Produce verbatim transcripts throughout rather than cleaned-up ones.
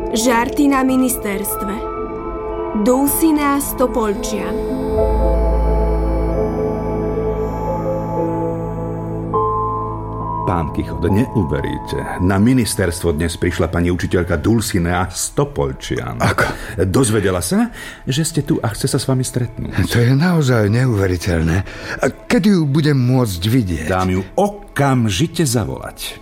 Žarty na ministerstve. Dulcinea Stopolčian. Pán Kichot, neuveríte. Na ministerstvo dnes prišla pani učiteľka Dulcinea Stopolčian. Ako? Dozvedela sa, že ste tu a chce sa s vami stretnúť. To je naozaj neuveriteľné. A kedy ju budem môcť vidieť? Dám ju okamžite zavolať.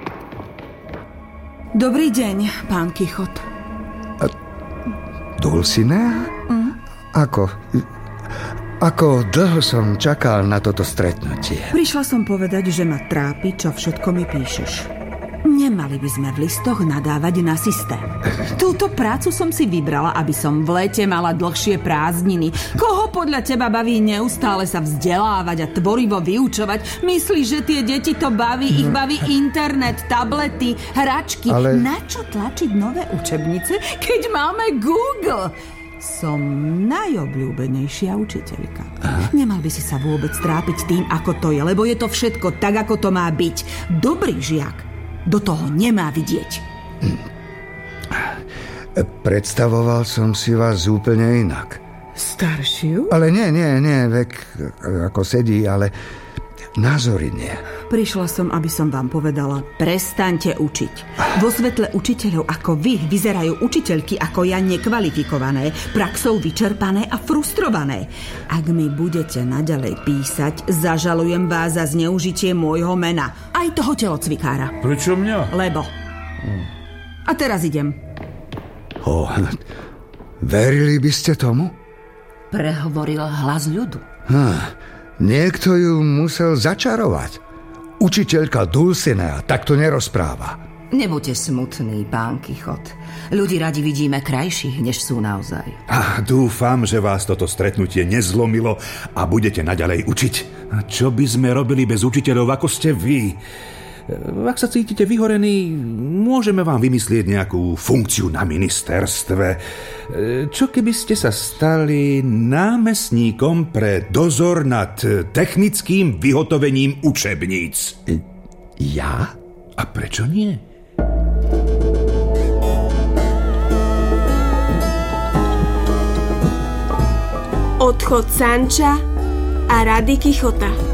Dobrý deň, pán Kichot. A Dulcinea? Mm? Ako... Ako dlho som čakal na toto stretnutie. Prišla som povedať, že ma trápi, čo všetko mi píšeš. Nemali by sme v listoch nadávať na systém. Túto prácu som si vybrala, aby som v lete mala dlhšie prázdniny. Koho podľa teba baví neustále sa vzdelávať a tvorivo vyučovať? Myslíš, že tie deti to baví? Ich baví internet, tablety, hračky. Ale... Na čo tlačiť nové učebnice, keď máme Google? Som najobľúbenejšia učiteľka. Aha. Nemal by si sa vôbec trápiť tým, ako to je, lebo je to všetko tak, ako to má byť. Dobrý žiak do toho nemá vidieť. Predstavoval som si vás úplne inak. Staršiu? Ale nie, nie, nie, vek ako sedí, ale názory nie. Prišla som, aby som vám povedala, prestaňte učiť. Vo svetle učiteľov ako vy vyzerajú učiteľky ako ja nekvalifikované, praxou vyčerpané a frustrované. Ak mi budete naďalej písať, zažalujem vás za zneužitie môjho mena. Aj toho telocvikára. Prečo mňa? Lebo. Hmm. A teraz idem. Oh, verili by ste tomu? Prehovoril hlas ľudu. Hm, niekto ju musel začarovať. Učiteľka Dulcinea takto nerozpráva. Nebuďte smutný, pán Kichot. Ľudí radi vidíme krajších, než sú naozaj. A dúfam, že vás toto stretnutie nezlomilo a budete naďalej učiť. A čo by sme robili bez učiteľov, ako ste vy? Ak sa cítite vyhorení, môžeme vám vymyslieť nejakú funkciu na ministerstve. Čo keby ste sa stali námestníkom pre dozor nad technickým vyhotovením učebníc? Ja? A prečo nie? Odchod Sanča a rady Kichota.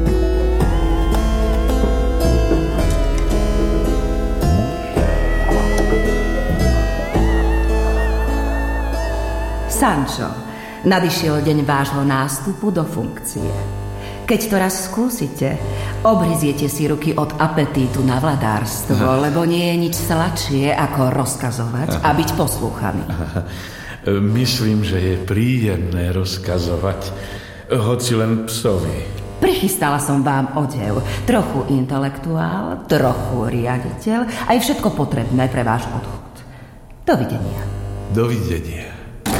Sančo, nadišiel deň vášho nástupu do funkcie. Keď to raz skúsite, obryziete si ruky od apetítu na vladárstvo, Aha. lebo nie je nič sladšie, ako rozkazovať Aha. a byť poslúchaný. Aha. Myslím, že je príjemné rozkazovať, hoci len psovi. Prichystala som vám odev, trochu intelektuál, trochu riaditeľ, aj všetko potrebné pre váš odchod. Dovidenia. Dovidenia.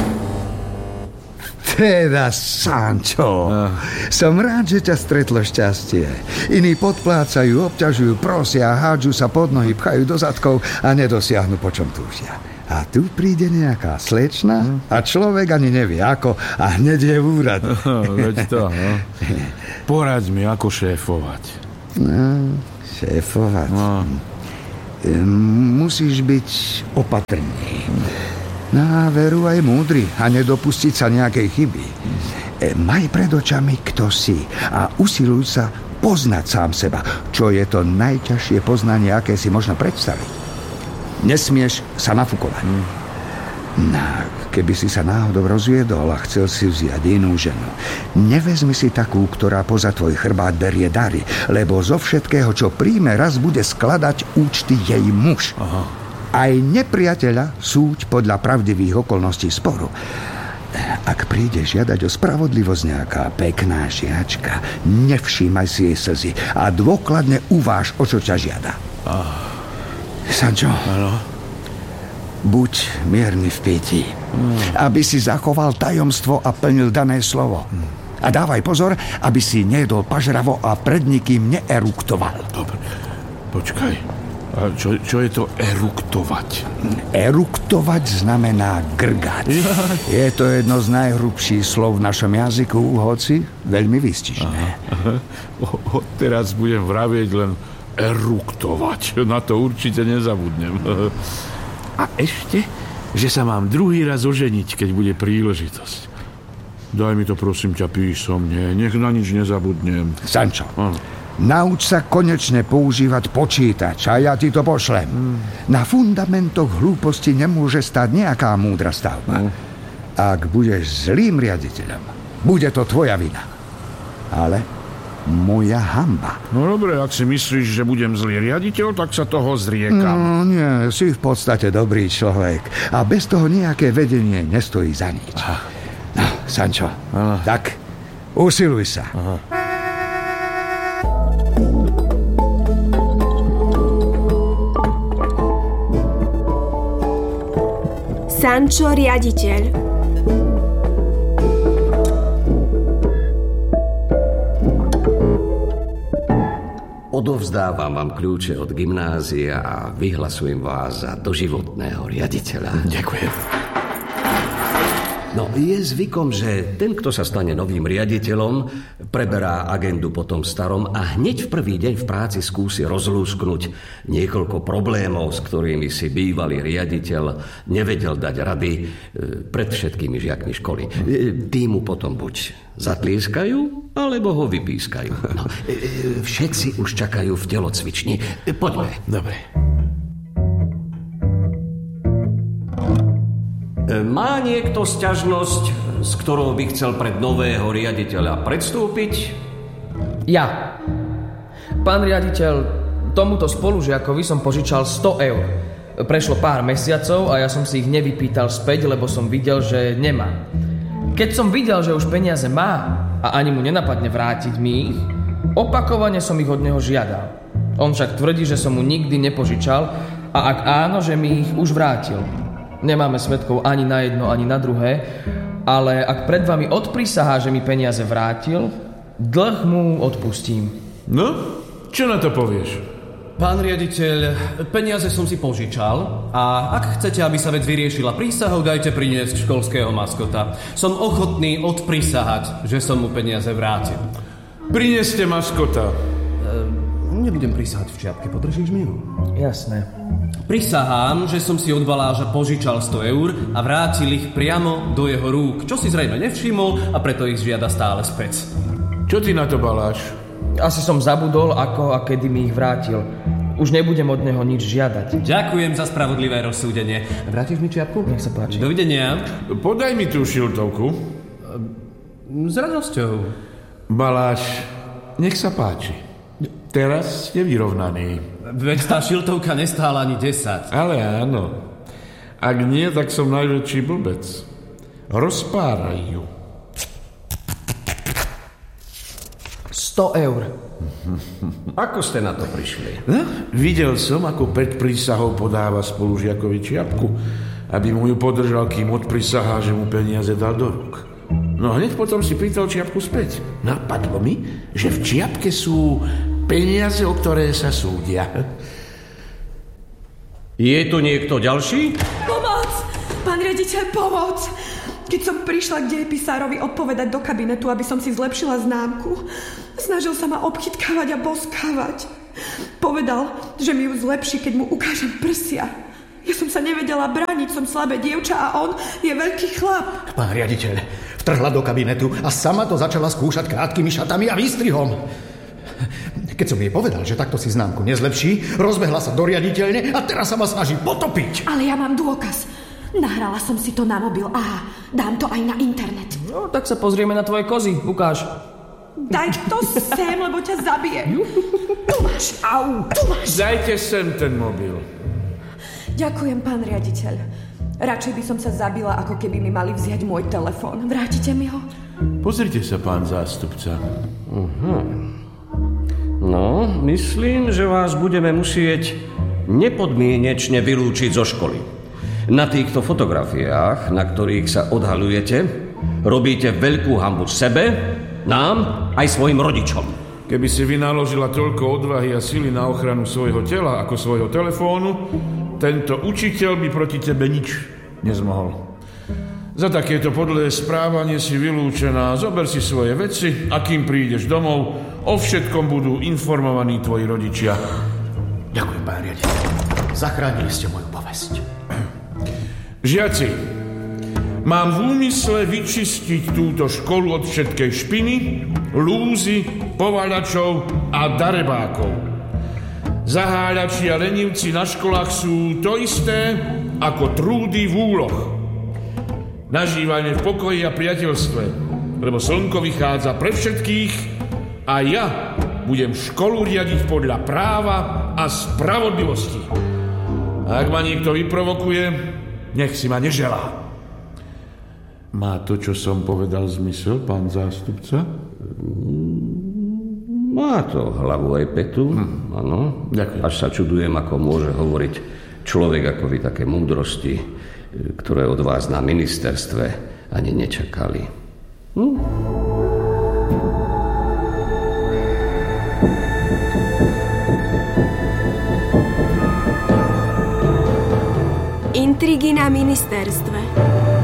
Teda, Sančo, no. Som rád, že ťa stretlo šťastie. Iní podplácajú, obťažujú, prosia, hádžu sa pod nohy, pchajú do zadkov a nedosiahnu, po čom túžia. A tu príde nejaká slečna no. a človek ani nevie ako a hneď je v úrade. No, veď to, no. Poraď mi, ako šéfovať. No, šéfovať. No. Musíš byť opatrný. Na veru aj múdry a nedopustiť sa nejakej chyby. E, maj pred očami, kto si a usiluj sa poznať sám seba, čo je to najťažšie poznanie, aké si možno predstaviť. Nesmieš sa nafúkovať. Hmm. No, keby si sa náhodou rozviedol a chcel si vziať inú ženu, nevezmi si takú, ktorá poza tvoj chrbát berie dary, lebo zo všetkého, čo príjme, raz bude skladať účty jej muž. Aha. Aj nepriateľa súď podľa pravdivých okolností sporu. Ak príde žiadať o spravodlivosť nejaká pekná žiačka, nevšímaj si jej slzy a dôkladne uváž, o čo ťa žiada. Ah. Sančo, ano? Buď mierny v pití, hmm. aby si zachoval tajomstvo a plnil dané slovo. Hmm. A dávaj pozor, aby si nejedol pažravo a pred nikým neeruktoval. Dobre, počkaj. A čo, čo je to eruktovať? Eruktovať znamená grgať. Ja. Je to jedno z najhrubších slov v našom jazyku, hoci veľmi výstižné. O, teraz budem vravieť len eruktovať. Na to určite nezabudnem. A ešte, že sa mám druhý raz oženiť, keď bude príležitosť. Daj mi to prosím ťa písomne, nech na nič nezabudnem. Sančo, Áno. nauč sa konečne používať počítač a ja ti to pošlem. Mm. Na fundamentoch hlúposti nemôže stať nejaká múdra stavba. Mm. Ak budeš zlým riaditeľom, bude to tvoja vina. Ale moja hanba. No dobre, ak si myslíš, že budem zlý riaditeľ, tak sa toho zriekam. No nie, si v podstate dobrý človek a bez toho nejaké vedenie nestojí za nič. Aha. No, Sančo, Aha. tak usiluj sa. Aha. Sančo, riaditeľ. Odovzdávam vám kľúče od gymnázia a vyhlasujem vás za doživotného riaditeľa. Ďakujem. No, je zvykom, že ten, kto sa stane novým riaditeľom, preberá agendu po tom starom a hneď v prvý deň v práci skúsi rozlúsknuť niekoľko problémov, s ktorými si bývalý riaditeľ nevedel dať rady pred všetkými žiakmi školy. Tí mu potom buď zatlieskajú, alebo ho vypískajú. No, všetci už čakajú v telocvični. Poďme. Dobre. Má niekto sťažnosť, s ktorou by chcel pred nového riaditeľa predstúpiť? Ja. Pán riaditeľ, tomuto spolužiakovi som požičal sto eur. Prešlo pár mesiacov a ja som si ich nevypýtal späť, lebo som videl, že nemá. Keď som videl, že už peniaze má a ani mu nenapadne vrátiť mi ich, opakovane som ich od neho žiadal. On však tvrdí, že som mu nikdy nepožičal a ak áno, že mi ich už vrátil. Nemáme svedkov ani na jedno, ani na druhé, ale ak pred vami odprisahá, že mi peniaze vrátil, dlh mu odpustím. No, čo na to povieš? Pán riaditeľ, peniaze som si požičal a ak chcete, aby sa vec vyriešila prísahou, dajte priniesť školského maskota. Som ochotný odprisahať, že som mu peniaze vrátil. Prineste maskota. E, nebudem prisahať v čiapke, podržíš mi ju? Jasné. Prisahám, že som si od baláža požičal sto eur a vrátil ich priamo do jeho rúk, čo si zrejme nevšimol a preto ich žiada stále späť. Čo ty na to, Baláš? Asi som zabudol, ako a kedy mi ich vrátil. Už nebudem od neho nič žiadať. Ďakujem za spravodlivé rozsúdenie. Vrátiš mi čiapku? Nech sa páči. Dovidenia. Podaj mi tú šiltovku. S radosťou. Baláš, nech sa páči. Teraz ste vyrovnaní. Veď tá šiltovka nestála ani desať. Ale áno. Ak nie, tak som najväčší blbec. Rozpáraj ju. sto eur. Ako ste na to prišli? No, videl som, ako pred prísahou podáva spolužiakovi čiapku, aby mu ju podržal, kým odprisahá, že mu peniaze dal do rúk. No hneď potom si pýtal čiapku späť. Napadlo mi, že v čiapke sú peniaze, o ktoré sa súdia. Je tu niekto ďalší? Pomoc! Pán riaditeľ, pomoc! Keď som prišla k dejepisárovi odpovedať do kabinetu, aby som si zlepšila známku, snažil sa ma obchytkávať a boskávať. Povedal, že mi ju zlepší, keď mu ukážem prsia. Ja som sa nevedela brániť, som slabé dievča a on je veľký chlap. Pán riaditeľ, vtrhla do kabinetu a sama to začala skúšať krátkými šatami a výstrihom. Keď som jej povedal, že takto si známku nezlepší, rozbehla sa do riaditeľne a teraz sa ma snaží potopiť. Ale ja mám dôkaz. Nahrala som si to na mobil. Aha, dám to aj na internet. No, tak sa pozrieme na tvoje kozy. Ukáž. Daj to sem, lebo ťa zabijem. Tu máš, au, tu máš. Dajte sem ten mobil. Ďakujem, pán riaditeľ. Radšej by som sa zabila, ako keby mi mali vziať môj telefón. Vrátite mi ho? Pozrite sa, pán zástupca. Uh-huh. No, myslím, že vás budeme musieť nepodmienečne vylúčiť zo školy. Na týchto fotografiách, na ktorých sa odhaľujete, robíte veľkú hanbu sebe, nám aj svojim rodičom. Keby si vynaložila toľko odvahy a sily na ochranu svojho tela ako svojho telefónu, tento učiteľ by proti tebe nič nezmohol. Za takéto podlé správanie si vylúčená. Zober si svoje veci a kým prídeš domov, o všetkom budú informovaní tvoji rodičia. Ďakujem, pán riaditeľ. Zachránili ste moju povesť. Žiaci, mám v úmysle vyčistiť túto školu od všetkej špiny, lúzy, povaľačov a darebákov. Zaháľači a lenivci na školách sú to isté ako trúdy v úloh. Nažívajme v pokoji a priateľstve, lebo slnko vychádza pre všetkých a ja budem školu riadiť podľa práva a spravodlivosti. A ak ma niekto vyprovokuje, nech si ma neželá. Má to, čo som povedal, zmysel, pán zástupca? Má to hlavu aj petu, hm. Áno. Ďakujem. Až sa čudujem, ako môže hovoriť človek ako vy také múdrosti, ktoré od vás na ministerstve ani nečakali. Hm? Intrigy na ministerstve.